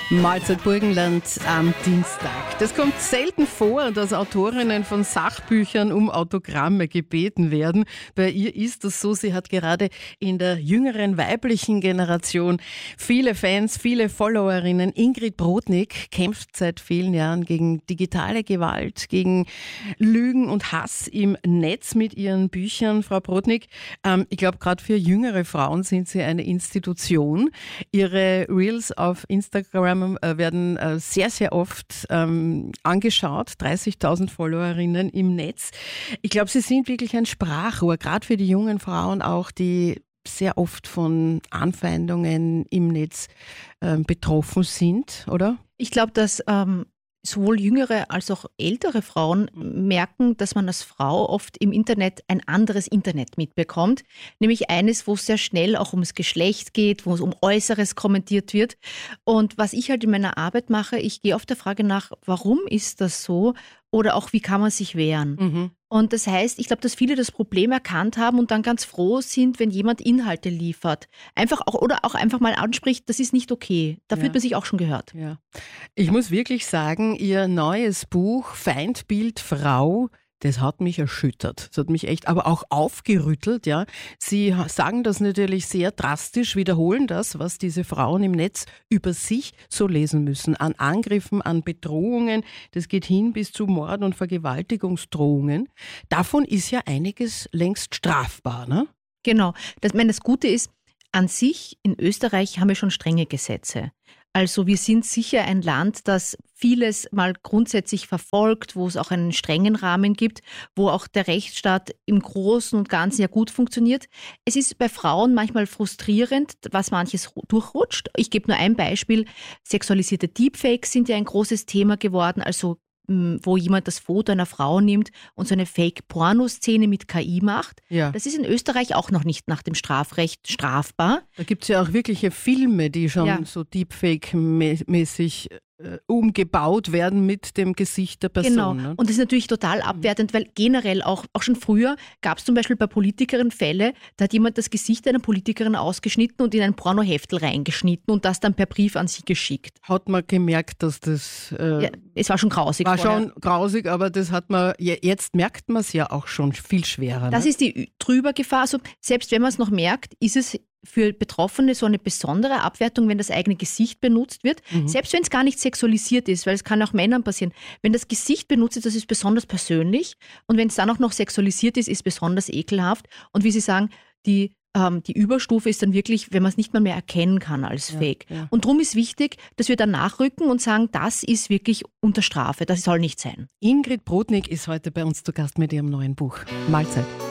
Mahlzeit Burgenland am Dienstag. Das kommt selten vor, dass Autorinnen von Sachbüchern um Autogramme gebeten werden. Bei ihr ist das so, sie hat gerade in der jüngeren weiblichen Generation viele Fans, viele Followerinnen. Ingrid Brodnik kämpft seit vielen Jahren gegen digitale Gewalt, gegen Lügen und Hass im Netz mit ihren Büchern. Frau Brodnik, ich glaube, gerade für jüngere Frauen sind Sie eine Institution. Ihre Reels auf Instagram werden sehr, sehr oft angeschaut. 30.000 Followerinnen im Netz. Ich glaube, Sie sind wirklich ein Sprachrohr, gerade für die jungen Frauen auch, die sehr oft von Anfeindungen im Netz betroffen sind, oder? Ich glaube, dass sowohl jüngere als auch ältere Frauen merken, dass man als Frau oft im Internet ein anderes Internet mitbekommt. Nämlich eines, wo es sehr schnell auch ums Geschlecht geht, wo es um Äußeres kommentiert wird. Und was ich halt in meiner Arbeit mache, ich gehe oft der Frage nach, warum ist das so? Oder auch, wie kann man sich wehren? Mhm. Und das heißt, ich glaube, dass viele das Problem erkannt haben und dann ganz froh sind, wenn jemand Inhalte liefert. Einfach auch, oder auch einfach mal anspricht, das ist nicht okay. Da fühlt man sich auch schon gehört. Ja. Ich muss wirklich sagen, Ihr neues Buch Feindbild Frau, das hat mich erschüttert. Das hat mich echt, aber auch aufgerüttelt. Ja. Sie sagen das natürlich sehr drastisch, wiederholen das, was diese Frauen im Netz über sich so lesen müssen. An Angriffen, an Bedrohungen. Das geht hin bis zu Mord- und Vergewaltigungsdrohungen. Davon ist ja einiges längst strafbar, ne? Genau. Das Gute ist, an sich in Österreich haben wir schon strenge Gesetze. Also wir sind sicher ein Land, das vieles mal grundsätzlich verfolgt, wo es auch einen strengen Rahmen gibt, wo auch der Rechtsstaat im Großen und Ganzen ja gut funktioniert. Es ist bei Frauen manchmal frustrierend, was manches durchrutscht. Ich gebe nur ein Beispiel. Sexualisierte Deepfakes sind ja ein großes Thema geworden, also wo jemand das Foto einer Frau nimmt und so eine Fake-Porno-Szene mit KI macht. Ja. Das ist in Österreich auch noch nicht nach dem Strafrecht strafbar. Da gibt es ja auch wirkliche Filme, die schon so Deepfake-mäßig umgebaut werden mit dem Gesicht der Person. Genau. Ne? Und das ist natürlich total abwertend, weil generell auch schon früher gab es zum Beispiel bei Politikerinnen Fälle, da hat jemand das Gesicht einer Politikerin ausgeschnitten und in ein Pornoheftel reingeschnitten und das dann per Brief an sie geschickt. Hat man gemerkt, dass das... Ja, es war schon grausig. War vorher. schon grausig, aber das hat man, jetzt merkt man es ja auch schon viel schwerer. Das ne? ist die Drübergefahr. Also selbst wenn man es noch merkt, ist es für Betroffene so eine besondere Abwertung, wenn das eigene Gesicht benutzt wird. Selbst wenn es gar nicht sexualisiert ist, weil es kann auch Männern passieren. Wenn das Gesicht benutzt ist, das ist besonders persönlich. Und wenn es dann auch noch sexualisiert ist, ist besonders ekelhaft. Und wie Sie sagen, die Überstufe ist dann wirklich, wenn man es nicht mal mehr erkennen kann als Fake. Ja. Und darum ist wichtig, dass wir dann nachrücken und sagen, das ist wirklich unter Strafe, das soll nicht sein. Ingrid Brodnik ist heute bei uns zu Gast mit ihrem neuen Buch Mahlzeit.